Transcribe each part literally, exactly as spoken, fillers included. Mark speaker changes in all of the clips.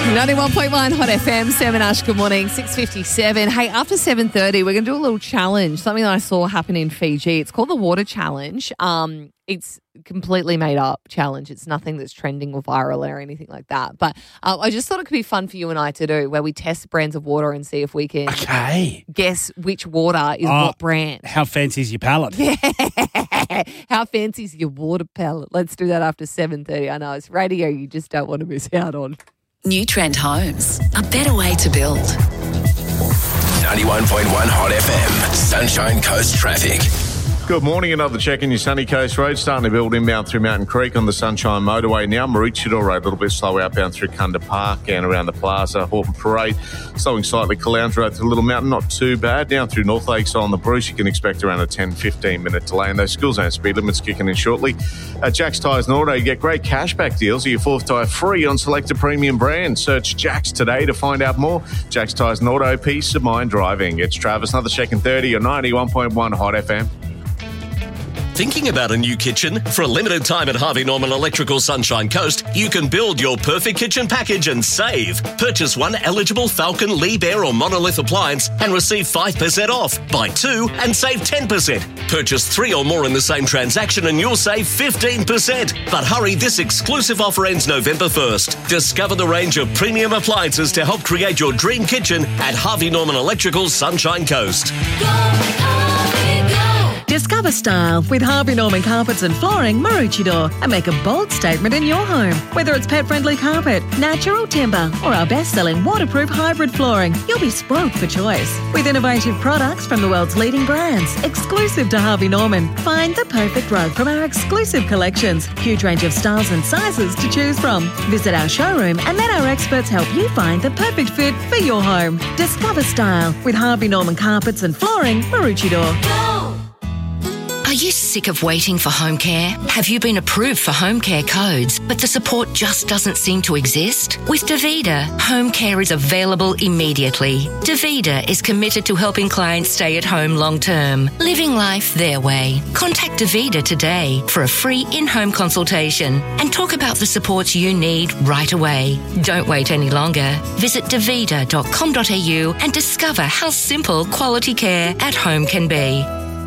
Speaker 1: ninety-one point one Hot F M, Sam and Ash, good morning, six fifty-seven. Hey, after seven thirty, we're going to do a little challenge, something that I saw happen in Fiji. It's called the Water Challenge. Um, it's completely made up challenge. It's nothing that's trending or viral or anything like that. But uh, I just thought it could be fun for you and I to do, where we test brands of water and see if we can
Speaker 2: okay.
Speaker 1: guess which water is
Speaker 2: oh,
Speaker 1: what brand.
Speaker 2: How fancy is your palate?
Speaker 1: Yeah. How fancy is your water palette? Let's do that after seven thirty. I know it's radio you just don't want to miss out on.
Speaker 3: New Trend Homes, a better way to build.
Speaker 4: ninety-one point one Hot F M, Sunshine Coast traffic.
Speaker 5: Good morning. Another check in your Sunny Coast Road. Starting to build inbound through Mountain Creek on the Sunshine Motorway now. Maroochydore Road a little bit slow outbound through Kunda Park and around the Plaza. Horton Parade slowing slightly. Caloundra Road to Little Mountain, not too bad. Down through North Lakeside on the Bruce, you can expect around a ten to fifteen minute delay. And those school zone speed limits kicking in shortly. At Jack's Tyres and Auto, you get great cashback deals. Your fourth tyre free on selected premium brands. Search Jack's today to find out more. Jack's Tyres and Auto, peace of mind driving. It's Travis. Another check in thirty or ninety-one point one Hot F M.
Speaker 6: Thinking about a new kitchen? For a limited time at Harvey Norman Electrical Sunshine Coast, you can build your perfect kitchen package and save. Purchase one eligible Falcon, Liebherr or Monolith appliance and receive five percent off. Buy two and save ten percent. Purchase three or more in the same transaction and you'll save fifteen percent. But hurry, this exclusive offer ends November first. Discover the range of premium appliances to help create your dream kitchen at Harvey Norman Electrical Sunshine Coast.
Speaker 3: Discover style with Harvey Norman Carpets and Flooring, Maroochydore, and make a bold statement in your home. Whether it's pet-friendly carpet, natural timber, or our best-selling waterproof hybrid flooring, you'll be spoilt for choice. With innovative products from the world's leading brands, exclusive to Harvey Norman, find the perfect rug from our exclusive collections. Huge range of styles and sizes to choose from. Visit our showroom and let our experts help you find the perfect fit for your home. Discover style with Harvey Norman Carpets and Flooring, Maroochydore. Go!
Speaker 7: Are you sick of waiting for home care? Have you been approved for home care codes, but the support just doesn't seem to exist? With Davida, home care is available immediately. Davida is committed to helping clients stay at home long term, living life their way. Contact Davida today for a free in-home consultation and talk about the supports you need right away. Don't wait any longer. Visit davida dot com dot a u and discover how simple quality care at home can be.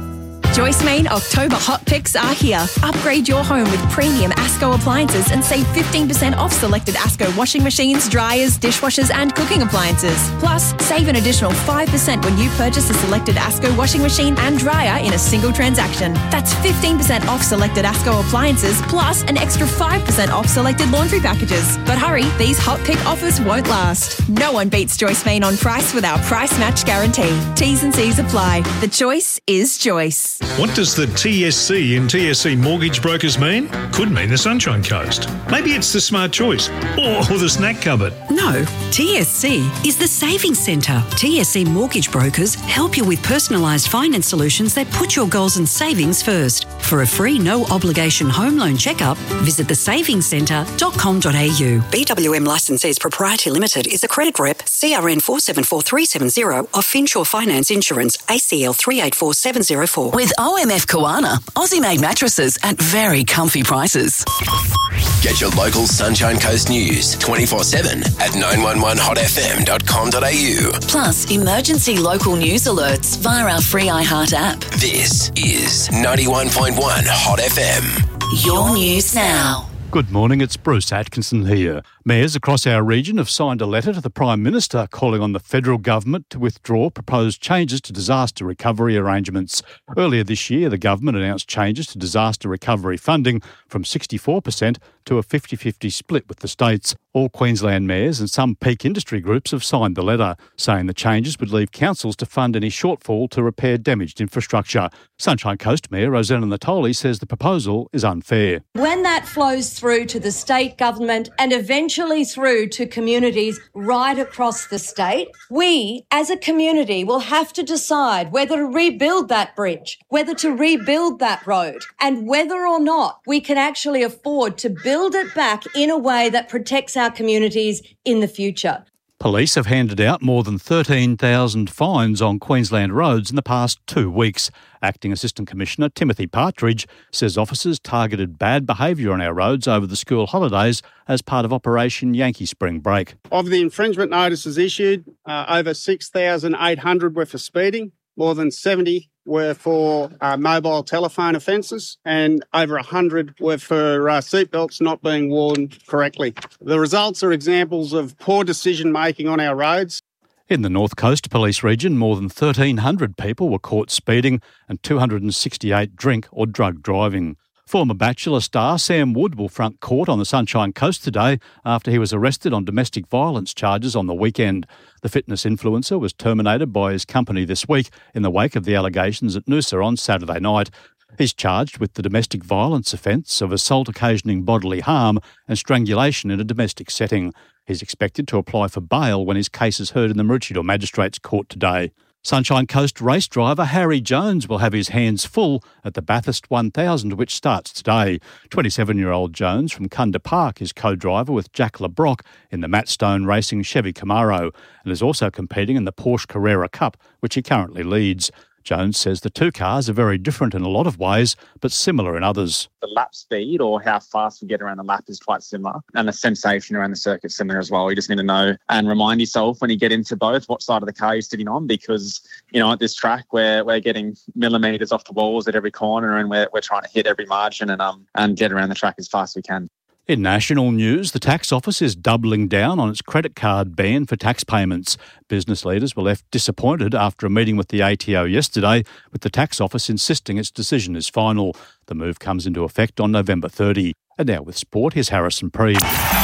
Speaker 8: Joyce Main October Hot Picks are here. Upgrade your home with premium Asco appliances and save fifteen percent off selected Asco washing machines, dryers, dishwashers and cooking appliances. Plus, save an additional five percent when you purchase a selected Asco washing machine and dryer in a single transaction. That's fifteen percent off selected Asco appliances plus an extra five percent off selected laundry packages. But hurry, these Hot Pick offers won't last. No one beats Joyce Main on price with our price match guarantee. T's and C's apply. The choice is Joyce.
Speaker 9: What does the T S C in T S C Mortgage Brokers mean? Could mean the Sunshine Coast. Maybe it's the Smart Choice or, or the Snack Cupboard.
Speaker 10: No, T S C is the Savings Centre. T S C Mortgage Brokers help you with personalised finance solutions that put your goals and savings first. For a free no obligation home loan checkup, visit the savings centre dot com dot a u. B W M Licensees Proprietary Limited is a credit rep C R N four seven four three seven zero of Finsure Finance Insurance A C L three eight four seven zero four.
Speaker 3: With O M F Koana, Aussie-made mattresses at very comfy prices.
Speaker 4: Get your local Sunshine Coast news twenty-four seven at nine one one hot f m dot com dot a u.
Speaker 3: Plus, emergency local news alerts via our free iHeart app.
Speaker 4: This is ninety-one point one Hot F M.
Speaker 3: Your news now.
Speaker 2: Good morning, it's Bruce Atkinson here. Mayors across our region have signed a letter to the Prime Minister calling on the federal government to withdraw proposed changes to disaster recovery arrangements. Earlier this year, the government announced changes to disaster recovery funding from sixty-four percent to a fifty-fifty split with the states. All Queensland mayors and some peak industry groups have signed the letter, saying the changes would leave councils to fund any shortfall to repair damaged infrastructure. Sunshine Coast Mayor Rosanna Natoli says the proposal is unfair.
Speaker 11: When that flows through to the state government and eventually through to communities right across the state, we as a community will have to decide whether to rebuild that bridge, whether to rebuild that road, and whether or not we can actually afford to build it back in a way that protects our communities in the future.
Speaker 2: Police have handed out more than thirteen thousand fines on Queensland roads in the past two weeks. Acting Assistant Commissioner Timothy Partridge says officers targeted bad behaviour on our roads over the school holidays as part of Operation Yankee Spring Break.
Speaker 12: Of the infringement notices issued, uh, over six thousand eight hundred were for speeding, more than seventy were for uh, mobile telephone offences, and over one hundred were for uh, seatbelts not being worn correctly. The results are examples of poor decision-making on our roads.
Speaker 2: In the North Coast Police region, more than thirteen hundred people were caught speeding and two hundred sixty-eight drink or drug driving. Former Bachelor star Sam Wood will front court on the Sunshine Coast today after he was arrested on domestic violence charges on the weekend. The fitness influencer was terminated by his company this week in the wake of the allegations at Noosa on Saturday night. He's charged with the domestic violence offence of assault occasioning bodily harm and strangulation in a domestic setting. He's expected to apply for bail when his case is heard in the Maroochydore Magistrates Court today. Sunshine Coast race driver Harry Jones will have his hands full at the Bathurst one thousand, which starts today. twenty-seven-year-old Jones from Kunda Park is co-driver with Jack LeBrock in the Matt Stone Racing Chevy Camaro and is also competing in the Porsche Carrera Cup, which he currently leads. Jones says the two cars are very different in a lot of ways, but similar in others.
Speaker 13: The lap speed, or how fast we get around the lap, is quite similar. And the sensation around the circuit is similar as well. You just need to know and remind yourself when you get into both what side of the car you're sitting on, because, you know, at this track we're, we're getting millimetres off the walls at every corner, and we're, we're trying to hit every margin and, um, and get around the track as fast as we can.
Speaker 2: In national news, the tax office is doubling down on its credit card ban for tax payments. Business leaders were left disappointed after a meeting with the A T O yesterday, with the tax office insisting its decision is final. The move comes into effect on November thirtieth. And now with sport, here's Harrison Preid.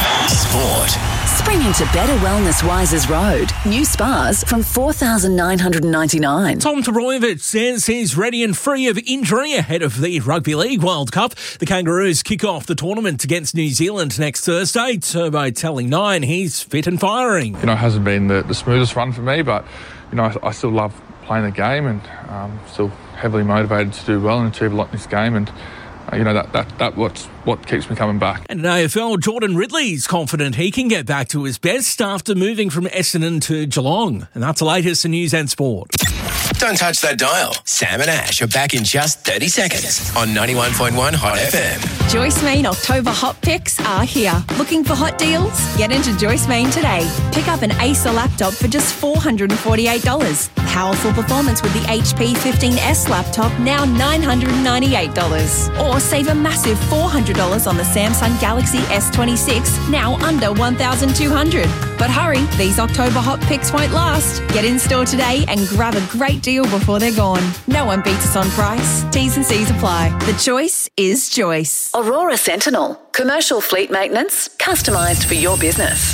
Speaker 4: Sport.
Speaker 14: Spring into Better Wellness Wises Road. New spas from four thousand nine hundred ninety-nine dollars.
Speaker 15: Tom Toroyevich says he's ready and free of injury ahead of the Rugby League World Cup. The Kangaroos kick off the tournament against New Zealand next Thursday. Turbo telling Nine he's fit and firing.
Speaker 16: You know, it hasn't been the, the smoothest run for me, but, you know, I, I still love playing the game and um, still heavily motivated to do well and achieve a lot in this game. And You know, that, that, that what's what keeps me coming back.
Speaker 15: And in A F L, Jordan Ridley's confident he can get back to his best after moving from Essendon to Geelong. And that's the latest in news and sport.
Speaker 4: Don't touch that dial. Sam and Ash are back in just thirty seconds on ninety-one point one Hot F M.
Speaker 8: Joyce Main October Hot Picks are here. Looking for hot deals? Get into Joyce Main today. Pick up an Acer laptop for just four hundred forty-eight dollars. Powerful performance with the H P fifteen S laptop, now nine hundred ninety-eight dollars. Or save a massive four hundred dollars on the Samsung Galaxy S twenty-six, now under one thousand two hundred dollars. But hurry, these October Hot Picks won't last. Get in store today and grab a great deal before they're gone. No one beats us on price. T's and C's apply. The choice is Joyce.
Speaker 14: Aurora Sentinel. Commercial fleet maintenance, customised for your business.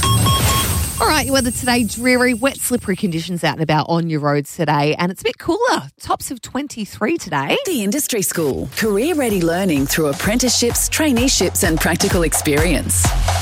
Speaker 1: All right, weather today, dreary, wet, slippery conditions out and about on your roads today, and it's a bit cooler. Tops of twenty-three today.
Speaker 14: The Industry School. Career-ready learning through apprenticeships, traineeships and practical experience.